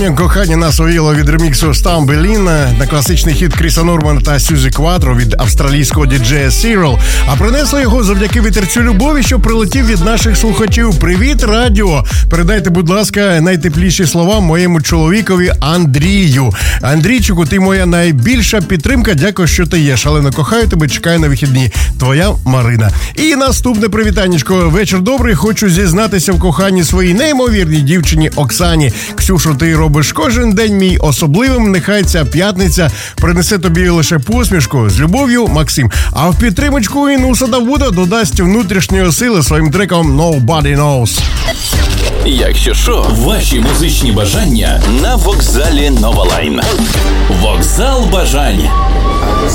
Сьогодні кохання нас овіло від реміксу «Стамбеліна» на класичний хіт Кріса Нормана та Сюзі Кватро від австралійського діджея Сірл. А принесли його завдяки вітерцю любові, що прилетів від наших слухачів. Привіт, радіо! Передайте, будь ласка, найтепліші слова моєму чоловікові Андрію. Андрійчику, ти моя найбільша підтримка. Дякую, що ти є. Шалено кохаю тебе, чекаю на вихідні. Твоя Марина. І наступне привітанечко. Вечір добрий. Хочу зізнатися в коханні своїй неймовірній дівчині Оксані. Ксюшо, ти робиш кожен день мій особливим. Нехай ця п'ятниця принесе тобі лише посмішку. З любов'ю, Максим. А в підтримочку Інуса Давуда додасть внутрішньої сили своїм треком «Nobody Knows». Якщо що, ваші музичні бажання на вокзалі Новалайн. Вокзал бажань.